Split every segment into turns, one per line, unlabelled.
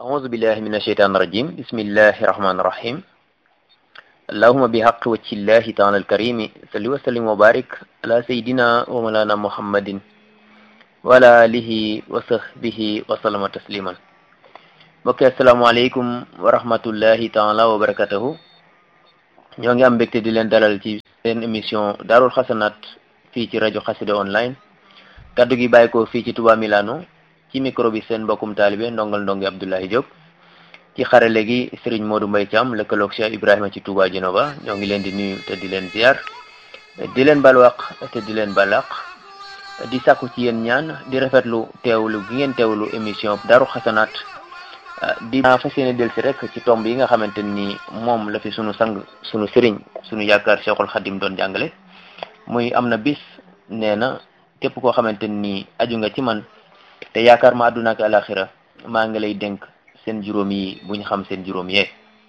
أعوذ بالله من الشيطان الرجيم بسم الله الرحمن الرحيم اللهم بحق وجه الله تعالى الكريم صل وسلم وبارك على سيدنا ومولانا محمد وعلى آله وصحبه وسلم تسليما. mbokki asalaamaaleykum wa rahmatullahi taala wa barakatuhu. ñoo ngi am mbégte di leen dalal ci seen émission Daarul Xasanaat fii ci rajo Xassida online kaddu gi bàyyi ko fii ci Touba Milano ci micro bi seen mbokkum taalibe ndongal ndongi Abdoulaye Diop ci xarale gi Serigne Modou Mbaye Thiam lëkkaloog Cheikh Ibrahima ci Touba Genova. ñoo ngi leen di nuyu te di leen ziar di leen balwaq te di leen balaq di sàkku ci yéen ñaan di rafetlu teewlu gi ngeen teewlu émission Daarul Xasanaat di fas yéene delsi rek ci tomb yi nga xamante ni moom la fi sunu sang sunu sëriñ sunu yaakaar Cheikhul Khadim doon jàngale muy am na bis nee na képp koo xamante ni aju nga ci man te yaakaar ma àdduna ak alaxira maa ngi lay dénk seen juróom yi buñ xam seen juróom yee.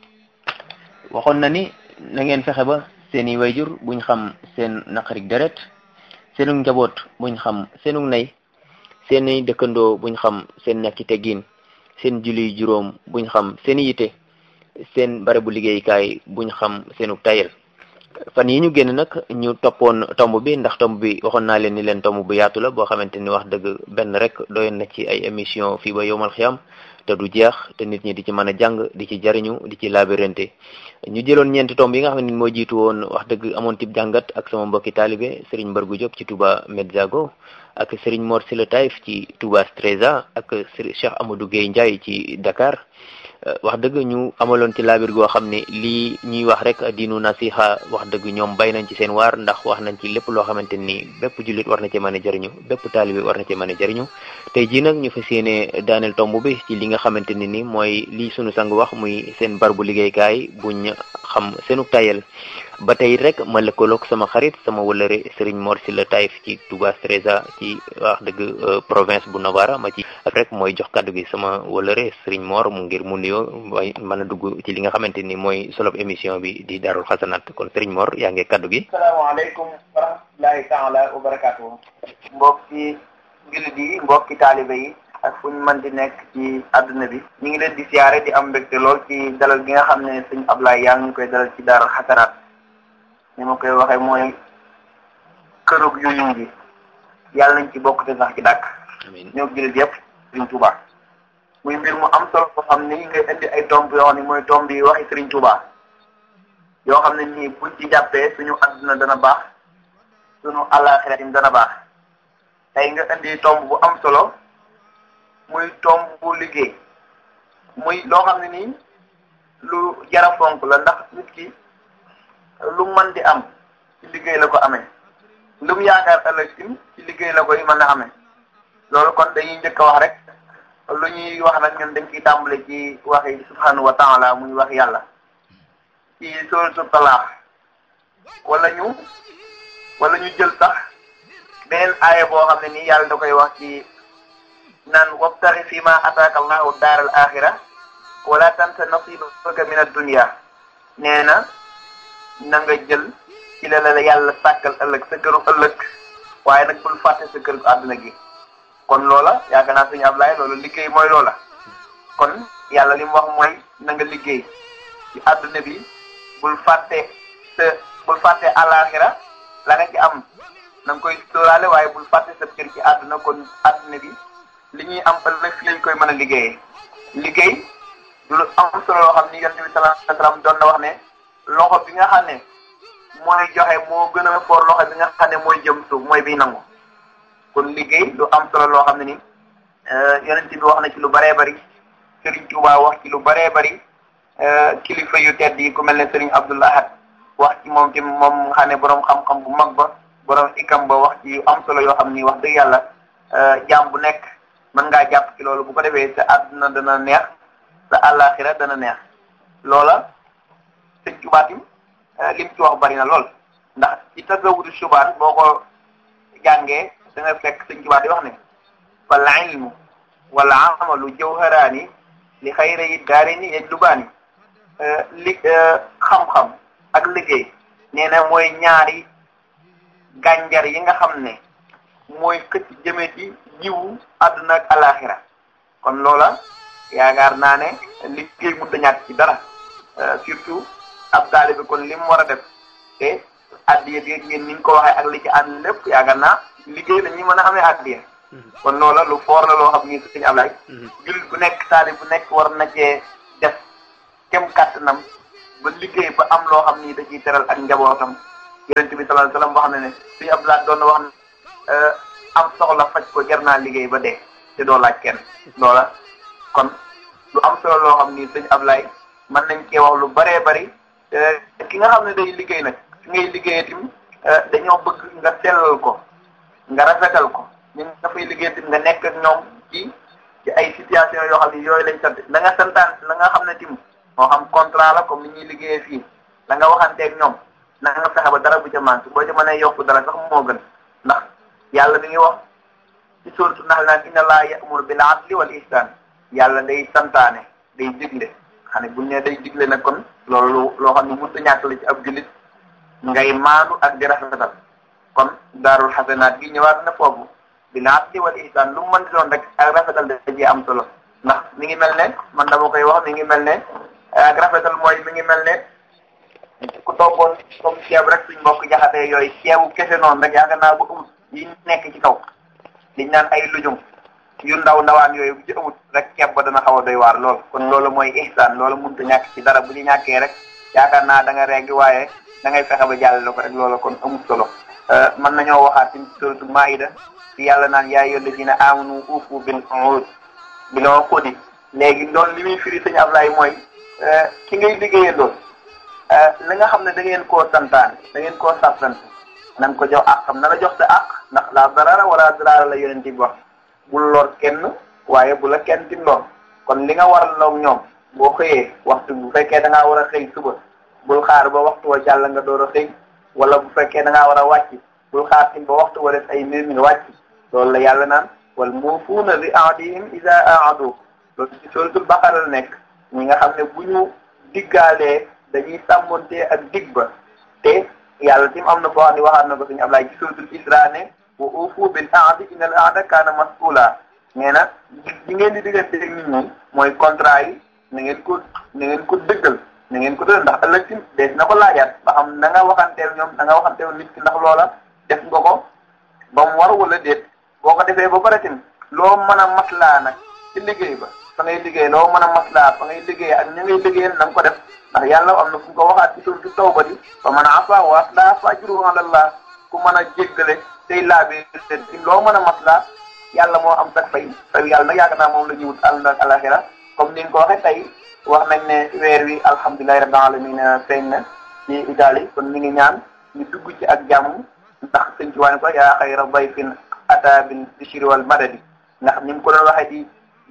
waxoon na ni na ngeen fexe ba seeni wayjur buñ xam seen naqarik deret, seenu njaboot buñ xam seenu nay, seeni dëkkandoo buñ xam seen ñàkki teggiin, seen julli juróom buñ xam seen yite, seen barabu liggéeykaay buñ xam seenu tayel. fan yi ñu génn nag ñu toppoon tomb bi ndax tomb bi waxoon naa leen ni leen tomb bu yaatu la boo xamante ni wax dëgg benn rek doyoon na ci ay émission fii ba yowmal xiyam te du jeex te nit ñi di ci mën a jàng di ci jariñu di ci labirante. ñu jëloon ñeenti tomb yi nga xam ne moo jiitu woon wax dëgg amoon tib jàngat ak sama mbokki taalibe Serigne Mbargu Diop ci Touba Medzago ak Serigne Mor Sila Taïf ci Touba Streza ak Cheikh Amadou Gueye Ndiaye ci Dakar. wax dëgg ñu amaloon ci laabir goo xam ne lii ñuy wax rek diinu nasiha wax dëgg ñoom bay nañ ci seen waar ndax wax nañ ci lépp loo xamante ni bépp jullit war na ci mën a jëriñu bépp taalibe war na ci mën a jëriñu. tey jii nag ñu fas yéene daaneel tomb bi ci li nga xamante ni mooy lii sunu sang wax muy seen barabu liggéeykaay buñ xam seenu tayel. ba tey rek ma lëkkaloog sama xarit sama wëlëre Serigne Mor Sila Taïf ci Touba Streza ci wax dëgg province bu Novara ma ci ak rek mooy jox kaddu gi sama wëlëre Serigne Mor mu ngir mu nuyoo waaye mën a dugg ci li nga xamante ni mooy solob émission bi di Daarul Xasanaat. kon Serigne Mor yaa ngi kaddu gi.
asalaamaaleykum wa rahmatullahi taala wa barakatuh. mbokki jullit yi mbokki taalibe yi ak fu ñu mën di nekk ci àdduna bi ñu ngi leen di siyaare di am mbégte lool ci dalal gi nga xam ne sëñ Ablaye yaa ngi koy dalal ci Daarul Xasanaat. ni ma koy waxee mooy kërug yu ñu ngi yàlla nañ ci bokk te sax ci dàkk.
amiin
ñoo jullit yëpp Serigne Touba. muy mbir mu am solo boo xam ne ngay indi ay tomb yoo xam ne mooy tomb yi waxi Serigne Touba yoo xam ne nii buñ ci jàppee suñu àdduna dana baax suñu àllaaxira tim dana baax. tey nga indi tomb bu am solo muy tomb bu liggéey muy loo xam ne nii lu jara fonk la ndax nit ki lu mën di am ci liggéey la ko amee lu mu yaakaar ëllëg tim ci liggéey la koy mën a amee. loolu kon dañuy njëkk a wax rek lu ñuy wax nag ñun dañ ciy tàmbale ci waxi subhanahu wa taala muy wax yàlla ci suratul talaax wala ñu jël sax beneen aaya boo xam ne nii yàlla da koy wax ci naan wabtaxi fi ma ataaka allahu daaral axira wala tansa nasibaka min ad-dunya. nee na nga jël ci la yàlla sàkkal ëllëg sa këru ëllëg waaye nag bul fàtte sa kër àdduna gi. kon loola yaakaar naa suñu Ablaye loolu liggéey mooy loola. kon yàlla li mu wax mooy na nga liggéey ci àdduna bi bul fàtte àllaaxira la nga ci am na nga koy sóoraale waaye bul fàtte sa kër ci àdduna. kon àdduna bi li ñuy am ëllëg fi lañ koy mën a liggéeyee. liggéey du lu am solo loo xam ni yonent bi sallallahu alayhi wa sallam doon na wax ne loxo bi nga xam ne mooy joxe moo gën a foor loxo bi nga xam ne mooy jëm suuf mooy biy nangu. kon liggéey lu am solo loo xam ne ni yonent bi wax na ci lu bëree bëri Serigne Touba wax ci lu bëree bëri kilifa yu tedd yi ku mel ne Serigne Abdoul Ahad wax ci moom tim moom nga xam ne borom xam-xam bu mag ba borom ikam ba wax ci yu am solo yoo xam ni wax dëgg yàlla jaam bu nekk mën ngaa jàpp ci loolu bu ko defee sa àdduna dana neex sa àllaaxira dana neex. loola sëñ Touba tim lim ci wax bari na lool ndax ci tasawudu subaan boo ko jàngee da nga fekk sëñ Touba di wax ne fal ilmu wal amalu jawharaani li xayri yi daarini yajlubaani. xam-xam ak liggéey nee na mooy ñaari gànjar yi nga xam ne mooy këcc jëme ci jiwu àdduna ak alaxira. kon loola yaakaar naa ne liggéey mënut a ñàkk ci dara surtout ab taalibe kon li mu war a def te addiya dégg ngeen ni ñu ko waxee ak li ci ànd lépp yaakaar naa liggéey la ñuy mën a amee addiya kon loola lu foor la loo xam ni suñu Ablaye jullit bu nekk taalib bu nekk war na cee def kem kàttanam ba liggéey ba am loo xam ni da ciy teral ak njabootam yonent bi sallallahu alayhi wasallam wax na ne suñu Ablaye doon na wax ne am soxla faj ko jar naa liggéey ba dee te doo laaj kenn loola kon lu am solo loo xam ni suñu Ablaye mën nañ cee wax lu baree bari ki nga xam ne day liggéey nag ki ngay liggéey tim dañoo bëgg nga sellal ko nga rafetal ko ñun nga fay liggéey tim nga nekk ak ñoom ci ay situation yoo xam ne yooyu lañ sant la nga santaan la nga xam ne tim moo xam contrat la comme ni ñuy liggéeyee fii la nga waxanteeg ñoom na nga fexe ba dara bu ca manqué boo ca mënee yokk dara sax moo gën ndax yàlla mi ngi wax ci sourate Nahl naan inna Allaha ya'muru bil 'adli wal ihsan yàlla day santaane day digle xam ne buñ ne day digle nag kon loolu loo xam ne mënut a ñàkk la ci ab jullit ngay maandu ak di rafetal kon daarul xasanaat gi ñëwaat na foofu bil 'adli wal ihsan lu mu mën di doon rek ak rafetal da ciy am solo ndax mi ngi mel ne man dama koy wax mi ngi mel ne ak rafetal mooy mi ngi mel ne ku toggoon comme ceeb rek suñ mbokk jaxatee yooyu ceebu kese noonu rek yaakaar naa bu amut yi nekk ci kaw liñ naan ay lujum yu ndaw ndawaan yooyu bu ci amut rek ceeb ba dana xaw a doy waar lool kon loolu mooy ihsaan loolu mënut a ñàkk ci dara bu ñu ñàkkee rek yaakaar naa da nga reggi waaye da ngay fexe ba jàllale ko rek loolu kon amut solo mën nañoo waxaat ci suratul Maïda ci yàlla naan yaa ayyuhal lazina aamanu uufu bil uqudi léegi loolu li muy firi sëñ Ablaye mooy ki ngay liggéeyee loolu li nga xam ne da ngeen koo santaan da ngeen koo sàrtant nan ko jox àqam na la jox sa àq ndax la darara wala dirara la yonent bi wax bul lor kenn waaye bu la kenn di lor kon li nga war a loog ñoom boo xëyee waxtu bu fekkee da ngaa war a xëy suba bul xaar ba waxtu wa jàll nga door a xëy wala bu fekkee da ngaa war a wàcc bul xaar tim ba waxtu wa def ay mbir mi nga wàcc loolu la yàlla naan wal muufuuna bi ahdihim iza ahadu loolu ci suratul Baqara la nekk ñi nga xam ne bu ñu diggaalee dañuy sàmmonte ak dig ba te yàlla tim am na foo xam ne waxaat na ko suñu Ablaye ci suratul Isra ne wa uufu bil ahdi innal ahda kaana mas'uula nee na di ngeen di diggante ak nit ñi mooy contrat yi na ngeen ko dëggal na ngeen ko dëggal ndax ëllëg tim dees na ko laajaat ba xam na nga waxanteel ñoom na nga waxanteel nit ki ndax loola def nga ko ba mu war wala déet boo ko defee ba pare tim loo mën a maslaa nag ci liggéey ba fa ngay liggéey loo mën a maslaa fa ngay liggéey ak ña ngay liggéeyal na nga ko def ndax yàlla am na fu ko waxaat ci suuratu Tawba di fa man afa wa aslaha fa ajruhu ala Allah ku mën a jéggale tey laabi ci loo mën a maslaa yàlla moo am sax fay yàlla nag yaakaar naa moom la ñuy wut àll ak alaxira comme ni nga ko waxee tey wax nañ ne weer wi alhamdulillahi rabbil alamin feeñ na ci Italie kon mi ngi ñaan ñu dugg ci ak jàmm ndax sëñ ci waane ko yaa xayra dayfin ata bil bishri wal madadi ndax ni mu ko doon waxee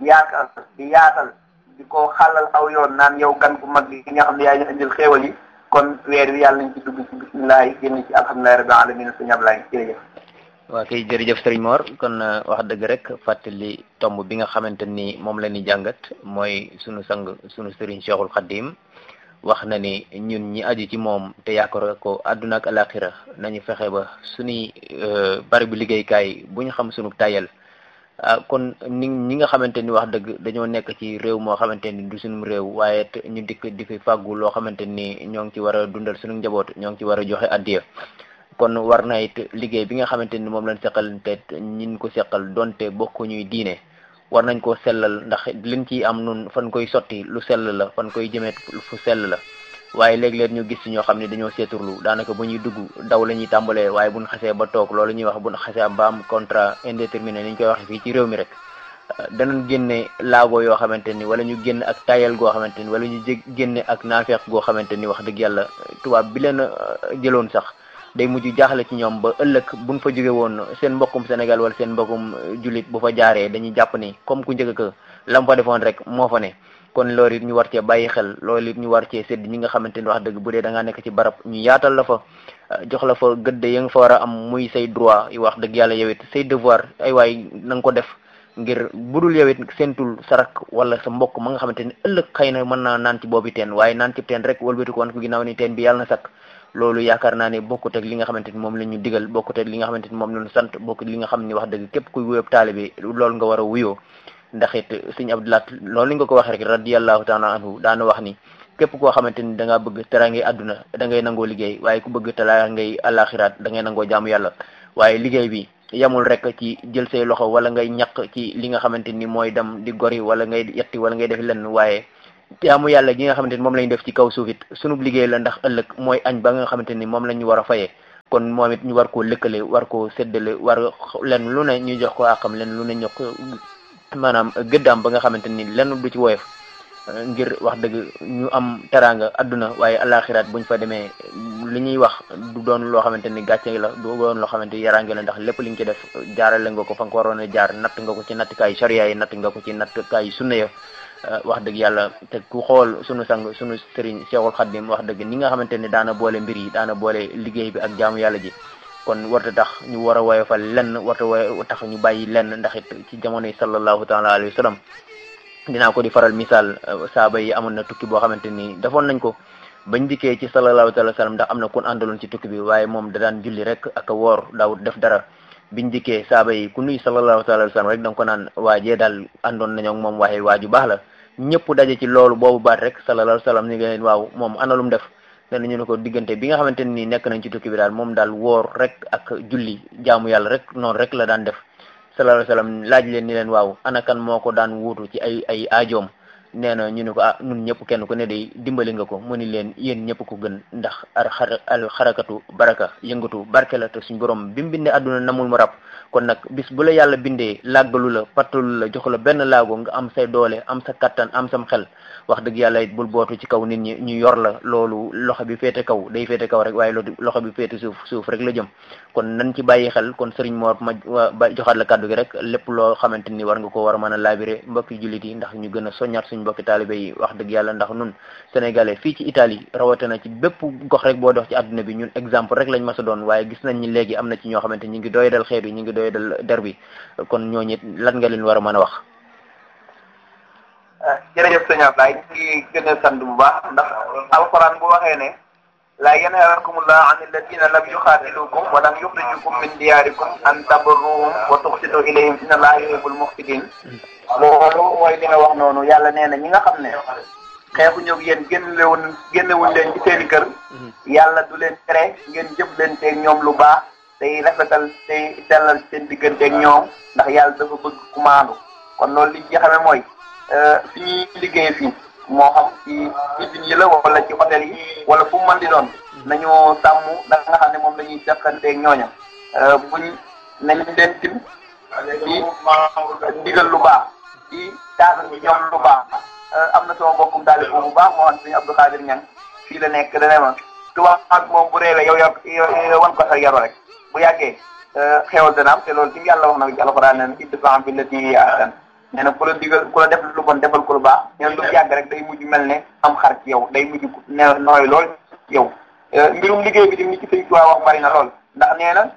di yaatal di ko xàllal aw yoon naan yow gan bu mag gi nga xam ne yaa ñu indil xéewal yi kon weer wi yàlla nañ ci dugg ci bismillah yi génn ci alhamdulillahi rabbil alamin sëñ Ablaye jërëjëf
waa kay jërëjëf Serigne Mor kon wax dëgg rek fàttali tomb bi nga xamante ni moom la ñuy jàngat mooy sunu sang sunu Serigne Cheikhul Khadim wax na ni ñun ñi aju ci moom te yaakaar ko àdduna ak alaxira nañu fexe ba suñuy bari bu liggéeykaay bu ñu xam sunu tayal kon ñi nga xamante ni wax dëgg dañoo nekk ci réew moo xamante ni du suñu réew waaye ñu dikk di fi fàggu loo xamante ni ñoo ngi ci war a dundal suñu njaboot ñoo ngi ci war a joxe addiya kon war na it liggéey bi nga xamante ni moom lañ seqal te ñin ko seqal donte bokku ñuy diine war nañ koo sellal ndax liñ ciy am nun fan koy sotti lu sell la fan koy jëmeet fu sell la waaye léeg-léeg ñu gis ci ñoo xam ne dañoo seeturlu daanaka bu ñuy dugg daw la ñuy tàmbalee waaye buñ xasee ba toog loolu ñuy wax buñ xasee ba am contrat indéterminé ni ñu koy waxee fii ci réew mi rek danañ génne laago yoo xamante ni wala ñu génn ak tayal goo xamante ni wala ñu génne ak naafeeq goo xamante ni wax dëgg yàlla tubaab bi leen jëloon sax day mujj jaaxle ci ñoom ba ëllëg buñ fa jóge woon seen mbokkum Sénégal wala seen mbokkum jullit bu fa jaaree dañuy jàpp ni comme ku njëkk ka lam fa defoon rek moo fa ne kon loolu it ñu war cee bàyyi xel loolu it ñu war cee sédd ñi nga xamante ni wax dëgg bu dee da ngaa nekk ci barab ñu yaatal la fa jox la fa gëdd ya nga fa war a am muy say droit yi wax dëgg yàlla yow it say devoir ay waay na nga ko def ngir budul yow it seentul sarak wala sa mbokk ma nga xamante ni ëllëg xëy na mën naa naan ci boobi teen waaye naan ci teen rek wëlbatiku wan ko ginnaaw ni teen bi yàlla na sakk loolu yaakaar naa ne bokkut ak li nga xamante ni moom la ñu digal bokkut ak li nga xamante ni moom la ñu sant bokkut li nga xam ni wax dëgg képp kuy wuyób taalibe loolu nga war a wuyoo ndax it sëñ Abdoulaat loolu li nga ko waxee rek radiyallahu taala anhu daana wax ni képp koo xamante ni da ngaa bëgg teraangay àdduna da ngay nangoo liggéey waaye ku bëgg teraangay àllaaxiraat da ngay nangoo jaamu yàlla waaye liggéey bi yamul rek ci jël say loxo wala ngay ñaq ci li nga xamante ni mooy dem di gori wala ngay yetti wala ngay def lenn waaye jaamu yàlla gi nga xamante ni moom lañ def ci kaw suuf it sunub liggéey la ndax ëllëg mooy añ ba nga xamante ni moom la ñu war a fayee kon moom it ñu war koo lëkkale war koo séddale war len lu ne ñu jox ko àqam len lu ne ñox maanaam gëddaam ba nga xamante ni lenn du ci woyof ngir wax dëgg ñu am teraanga adduna waaye alaxiraat buñ fa demee li ñuy wax du doon loo xamante ni gàcce la du doon loo xamante ni yaraange la ndax lépp li nga ci def jaarale nga ko fa nga ko waroon a jaar natt nga ko ci nattukaayu sharia yi natt nga ko ci nattukaayu sunna ya wax dëgg yàlla te ku xool sunu sang sunu sëriñ Cheikhul Khadim wax dëgg ni nga xamante ni daana boole mbir yi daana boole liggéey bi ak jaamu yàlla ji kon warta tax ñu war a woyofal lenn warta tax ñu bàyyi lenn ndax it ci jamono yi sallallahu taala alayhi wa sallam dinaa ko di faral misaal saaba yi amoon na tukki boo xamante ni defoon nañ ko bañ dikkee ci sallallahu taala sallam ndax am na kun àndaloon ci tukki bi waaye moom da daan julli rek ak a woor daawut def dara biñ dikkee saaba yi ku nuy sallallahu taala sallam rek da nga ko naan waajee daal àndoon nañoo ak moom waaye waaju baax la ñëpp daje ci loolu boobu baat rek sallallahu sallam ni nga leen waaw moom ana lu mu def dana ñu ne ko diggante bi nga xamante ni nekk nañ ci tukki bi daal moom daal woor rek ak julli jaamu yàlla rek noonu rek la daan def sallallahu alayhi wasallam laaj leen ni leen waaw ana kan moo ko daan wuutu ci ay aajoom nee na ñu ne ko ñun ñëpp kenn ku ne day dimbali nga ko mu ni leen yéen ñëpp ko gën ndax al xarakatu baraka yëngatu barke la te suñ borom bi mu bindee àdduna namul mu rab kon nag bis bu la yàlla bindee làggalu la pattalu la jox la benn laago nga am say doole am sa kattan am sam xel wax dëgg yàlla it bul bootu ci kaw nit ñi ñu yor la loolu loxo bi féete kaw day féete kaw rek waaye loxo bi féete suuf rek la jëm kon nañ ci bàyyi xel kon sëriñ Mor ma joxaat la kàddu gi rek lépp loo xamante ni war nga ko war a mën a laabire mbokki jullit yi ndax ñu gën a soññaat suñ mbokki taalibe yi wax dëgg yàlla ndax nun sénégalais fii ci Italie rawatina ci bépp gox rek boo dox ci àdduna bi ñun exemple rek lañ mas a doon waaye gis nañ ni léegi am na ci ñoo xamante ñi ngi doy dal xeet yi ñi ngi doy dal der bi kon ñooñu it lan nga leen war a mën a wax.
jërëjëf sëñ Ablaye ñu ngi gën a sant bu baax ndax alquran bu waxee ne laa yanhaakumullahu an alladina lam yuxaatilukum wa lam yuxrijukum min diyaarikum an tabarruhum wa tuqsitu ilayhim inna allaha yuhibbul muqsitin loolu mooy li nga wax noonu yàlla nee na ñi nga xam ne xeexu ñëw yéen génnewuñ leen ci seeni kër yàlla du leen tere ngeen jëf leen teeg ñoom lu baax tey rafetal tey sellal seen digganteeg ñoom ndax yàlla dafa bëgg ku maandu kon loolu li ci xamee mooy fi ñuy liggéey fii moo xam ci usines yi la wala ci hôtel yi wala fu mu mën di doon nañu sàmm da nga xam ne moom la ñuy jàppanteeg ñooña buñ nañ leen tim di digal lu baax di taasal ci ñoom lu baax am na sama mbokkum daal bu baax moo xam suñu Abdou Khadir Niang fii la nekk dane ma tubaab ak moom bu réewee yow wan ko sa yaro rek bu yàggee xewal dana am te loolu ci yàlla wax na ci alxuraan ne idfa' billati hiya ahsan nee na ku la digal ku la def lu bon defal ko lu baax nee na lu yàgg rek day mujj mel ne am xar ci yow day mujj ne nooy lool ci yow mbirum liggéey bi ni ci Sëñ Tuubaa wax bari na lool ndax nee na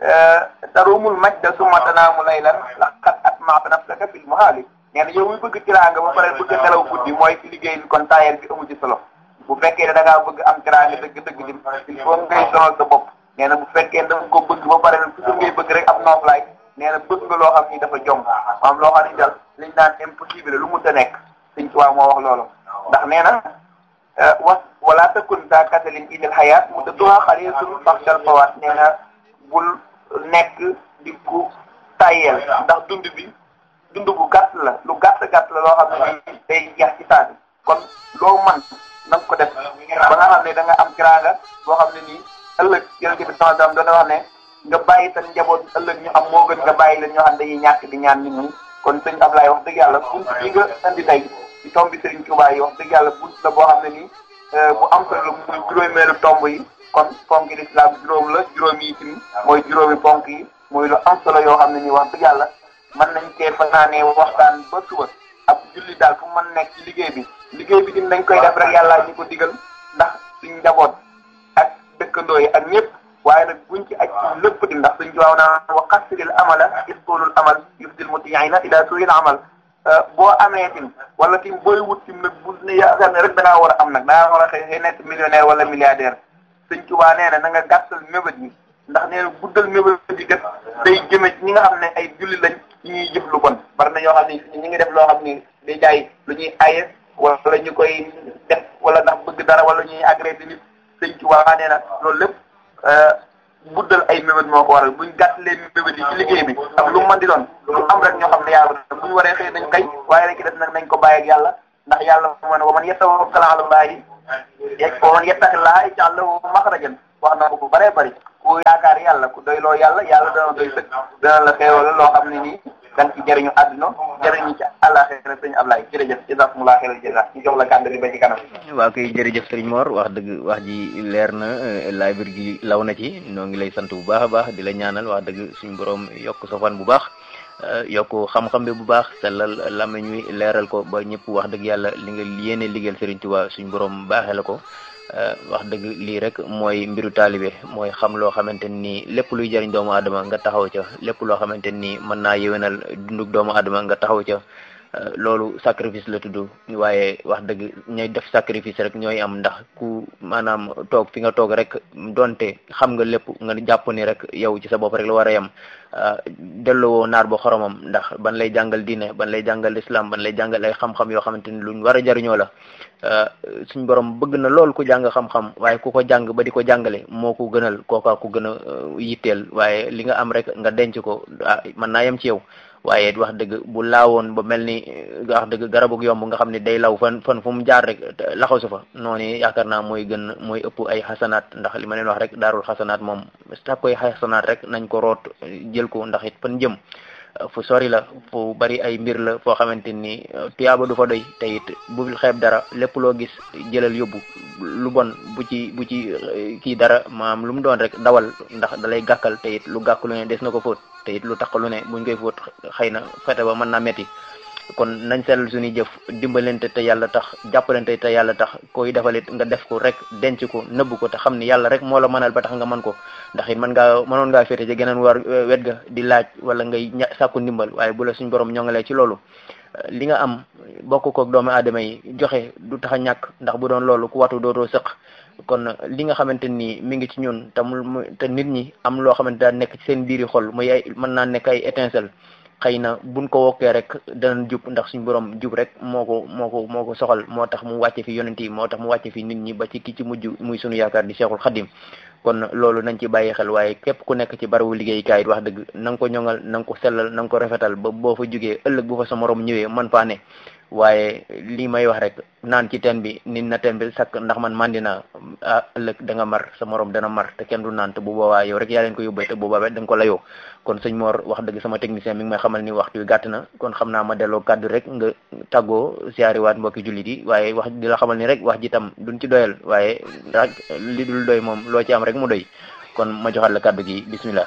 tarumul majda summa tanaamu laylan laqad atma'ta nafsaka fil muhaali nee na yow muy bëgg tiraanga ba pare bëgg nelaw guddi mooy ci liggéey bi kon taayal bi amu ci solo bu fekkee ne da ngaa bëgg am tiraanga dëgg-dëgg dim il faut ngay sonal sa bopp nee na bu fekkee da nga ko bëgg ba pare nag toujours ngay bëgg rek am nooflaay nee na bëgg nga loo xam ni dafa jom maam loo xam ni dal liñ naan impossible lu mënta nekk Sëñ Tuubaa moo wax loolu ndax nee na wala takun za kasalin idil hayat mu dadduha xarisun faxsal fawaat nee na bul nekk di ku tayel ndax dund bu gàtt la lu gàtt la loo xam ne ni day jeex ci saa bi kon loo man na nga ko def ba nga xam ne da nga am teraanga boo xam ne nii ëllëg yonent bi sama dam doona wax ne nga bàyyi sa njaboot ëllëg ñu am moo gën nga bàyyi leen ñoo xam ne dañuy ñàkk di ñaan nit ñi kon sëñ Ablaye wax dëgg yàlla bunt bi nga indi tey ci tomb bi Serigne Touba yi wax dëgg yàlla bunt la boo xam ne nii bu am solo muy juróomeelu tomb yi kon ponk yi lislaam juróom la juróom yi itam mooy juróomi ponk yi mooy lu am solo yoo xam ne nii wax dëgg yàlla mën nañ cee fanaanee waxtaan ba suba ab julli daal fu mën nekk ci liggéey bi dim dañ koy def rek yàlla ñu ko digal ndax suñ njaboot ak dëkkandoo yi ak ñëpp waaye nag buñ ci aj ci lépp di ndax suñ jowaaw naa wa qasiril amala isqulul amal yufdil mutiina ila suil amal boo amee tim wala tim booy wut tim nag bu ne yaakaar ne rek dangaa war a am nag dangaa war a xëy nekk millionnaire wala milliardaire Sëñ Tuubaa nee na nga gàttal mébét yi ndax nee na guddal mébét yi kat day jëme ci ñi nga xam ne ay julli lañ ci ñuy jëf lu bon bari na ñoo xam ne ñi ngi def loo xam ni day jaay lu ñuy aye wala ñu koy def wala ndax bëgg dara wala ñuy agressé nit sëñ ci waa nee na loolu lépp guddal ay mébét moo ko waral buñ gàttalee mébét yi ci liggéey bi ak lu mën di doon lu am rek ñoo xam ne yàlla bu ñu waree xëy nañ kay waaye rek def nag nañ ko bàyyi ak yàlla ndax yàlla moo ne wa man yatawakkal ala llaahi wa man yattaqillaaha yaj'al lahu maxrajan wax na ko bu bëree bëri ku yaakaar yàlla ku doyloo yàlla dana doy sëkk dana la xeewal loo xam ne nii da nga ci jëriñu àdduna jëriñu ci àllaaxira sëñ Ablaye jërëjëf jazaakumullaahu xayral jazaa ñu jox la kàddu bi ba ci kanam.
waaw kay jërëjëf sëriñ Mor wax dëgg wax ji leer na laay bir gi law na ci noo ngi lay sant bu baax a baax di la ñaanal wax dëgg suñu borom yokk sa fan bu baax yokk xam-xam bi bu baax sellal làmmiñ wi leeral ko ba ñëpp wax dëgg yàlla li nga yéene liggéeyal sëriñ Tuubaa suñu borom baaxee la ko. wax dëgg lii rek mooy mbiru taalibe mooy xam loo xamante ni lépp luy jëriñ doomu aadama nga taxaw ca lépp loo xamante ni mën naa yéwénal dundug doomu aadama nga taxaw ca loolu sacrifice la tudd waaye wax dëgg ñooy def sacrifice rek ñooy am ndax ku maanaam toog fi nga toog rek donte xam nga lépp nga jàpp ni rek yow ci sa bopp rek la war a yem delloo naar ba xoromam ndax ban lay jàngal diine ban lay jàngal islam ban lay jàngal ay xam-xam yoo xamante ni luñ war a jariñoo la suñ borom bëgg na lool ku jàng xam-xam waaye ku ko jàng ba di ko jàngale moo ko gënal kooka ku gën a yitteel waaye li nga am rek nga denc ko mën naa yem ci yow waaye wax dëgg bu laawoon ba mel ni wax dëgg garabug yomb nga xam ne day law fan fu mu jaar rek laxaw su fa noonu yaakaar naa mooy gën mooy ëpp ay xasanaat ndax li ma leen wax rek daarul xasanaat moom sax koy xasanaat rek nañ ko root jël ko ndax it fan jëm fu sori la fu bari ay mbir la foo xamante ni tuyaaba du fa doy te it bu xeeb dara lépp loo gis jëlal yóbbu lu bon bu ci kii dara maam lu mu doon rek dawal ndax dalay gàkkal te it lu gàkk lu ne des na ko fóot te it lu tax lu ne buñ koy fóot xëy na fete ba mën naa metti kon nañ sellal suñuy jëf dimbalante te yàlla tax jàppalante te yàlla tax koy defalit nga def ko rek denc ko nëbb ko te xam ni yàlla rek moo la mënal ba tax nga mën ko ndax it mënoon ngaa féete ci geneen war wet ga di laaj wala ngay sàkku ndimbal waaye bu la suñ borom ñongalee ci loolu li nga am bokk koog doomu aadama yi joxe du tax a ñàkk ndax bu doon loolu ku watu dootoo sëq kon li nga xamante ni mi ngi ci ñun te nit ñi am loo xamante daa nekk ci seen biiri xol muy ay mën naa nekk ay étincelle xëy na buñ ko wokkee rek danañ jub ndax suñu borom jub rek moo ko soxal moo tax mu wàcce fi yonent yi moo tax mu wàcce fi nit ñi ba ci ki ci mujj muy sunu yaakaar di Cheikhul Khadim kon loolu nañ ci bàyyi xel waaye képp ku nekk ci barabu liggéeykaay it wax dëgg na nga ko ñoŋal na nga ko sellal na nga ko rafetal ba boo fa jógee ëllëg bu fa sa morom ñëwee man faa ne waaye lii may wax rek naan ci teen bi nit na teen bi sakk ndax man mandi naa ëllëg da nga mar sa morom dana mar te kenn du naan te bu boobaa yow rek yaa leen ko yóbbee te bu boobaa da nga ko layoo kon sëñ Mor wax dëgg sama technicien mi ngi may xamal ni waxtu wi gàtt na kon xam naa ma delloo kàddu rek nga tàggoo siyaariwaat mbokki jullit yi waaye wax di la xamal ni rek wax ji tam duñ ci doyal waaye rek li dul doy moom loo ci am rek mu doy kon ma joxaat la kàddu gi bismillah.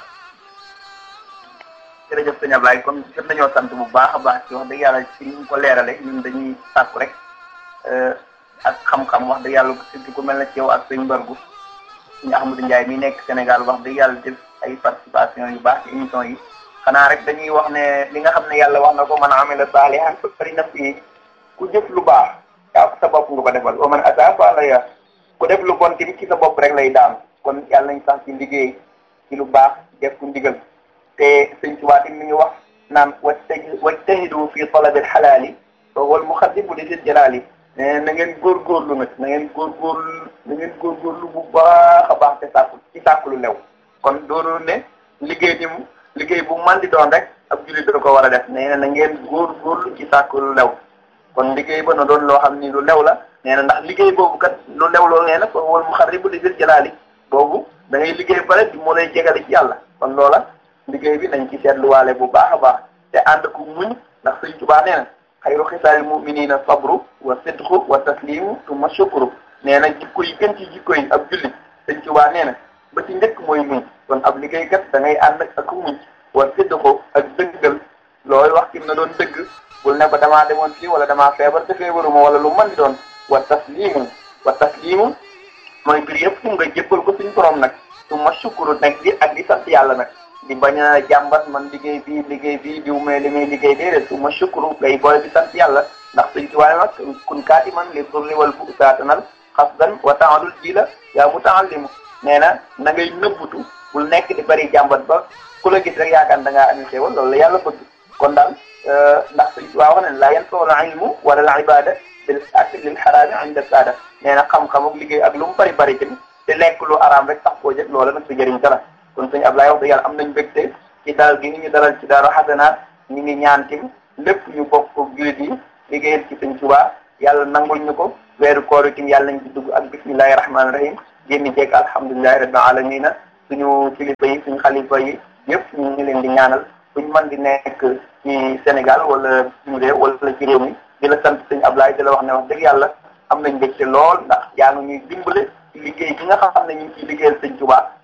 jërëjëf sëñ Ablaye kon jot nañoo sant bu baax a baax ci wax dëgg yàlla ci ñu ko leerale ñun dañuy sàkku rek ak xam-xam wax dëgg yàlla surtout ku mel na ci yow ak sëñ Mbargu suñu Ahmadou Ndiaye mi nekk Sénégal wax dëgg yàlla def ay participation yu baax ci émission yi xanaa rek dañuy wax ne li nga xam ne yàlla wax na ko man amila saalihan fali nafsihi ku jëf lu baax yaa ko sa bopp nga ko defal wa man asaa fa alayha ku def lu bon tamit ci sa bopp rek lay daanu kon yàlla nañ sax ci liggéey ci lu baax def ku ndigal te sëñ Tuubaa mi ngi wax naan wajtahidu fi talabil xalaali fa huwa al-muxaddimu li zil jalaali ne na ngeen góorgóorlu nag na ngeen góorgóorlu bu baax a baax te sàkku lu lew kon doonul ne liggéey bu man di doon rek ab jullit da ko war a def nee na ngeen góorgóorlu ci sàkku lu lew kon liggéey ba na doon loo xam ni lu lew la nee na ndax liggéey boobu kat lu lew loolu nee na fa huwa al-muxaddimu li zil jalaali boobu da ngay liggéey ba rek moo lay jegale ci yàlla kon loola liggéey bi nañ ci seetluwaale bu baax a baax te ànd ku muñ ndax sëñ Tuubaa nee na xayru xisaali muminina sabru wa sidqu wa taslimu summa shukru nee na jikko yi gën ci jikko yi ab jullit sëñ Tuubaa nee na ba ci njëkk mooy muñ kon ab liggéeykat da ngay ànd ak muñ wa sidqu ak dëggal looy wax ki na doon dëgg bul ne ko damaa demoon fii wala damaa feebar te feebaruma wala lu mën di doon wa taslimu mooy mbir yëpp fu nga jébbal ko suñ borom nag summa shukru nag di sant yàlla nag di bañ a jàmbat man liggéey bii diw mee li muy liggéey déedéet su ma sukuru ngay boole di sant yàlla ndax suñ ci waaye nag kun kaati man li durli wal bu saatanal xasdan wa taalul ji la yaa mu taallimu nee na na ngay nëbbutu bul nekk di bari jàmbat ba ku la gis rek yaakaar da ngaa ami xéewal loolu la yàlla bëgg kon daal ndax sëñ Tuubaa wax ne la yanfa'ul ilmu wala al ibada bil akli lil xaraami inda saada nee na xam-xam ak liggéey ak lu mu bari bari tamit te lekk lu araam rek tax koo jël loola nag su jëriñ dara kon sëñ Ablaye wax dëgg yàlla am nañ mbégte ci dalal gi ñu dalal ci Daaru Xasanaat ñu ngi ñaan tim lépp ñu bokk jullit yi liggéeyal ci sëñ Tuubaa yàlla nangul ñu ko weeru koor tim yàlla nañ ci dugg ak bismillahi rahmaani rahim génn ceeg alhamdulillahi rabbil alamina suñu kilifa yi suñu xalifa yi yëpp ñu ngi leen di ñaanal buñ mën di nekk ci Sénégal wala suñu réew wala ci réew mi di la sant sëñ Ablaye di la wax ne wax dëgg yàlla am nañ mbégte lool ndax yaa ngi ñuy dimbale ci liggéey bi nga xam ne ñu ngi ciy liggéeyal sëñ Tuubaa